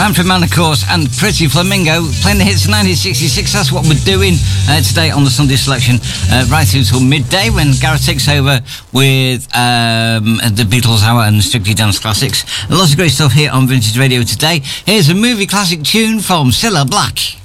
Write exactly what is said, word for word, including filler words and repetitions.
Manfred Mann, of course, and Pretty Flamingo playing the hits of nineteen sixty-six. That's what we're doing uh, today on the Sunday Selection, uh, right through till midday when Gareth takes over with um, the Beatles Hour and Strictly Dance Classics. A lot of great stuff here on Vintage Radio today. Here's a movie classic tune from Cilla Black.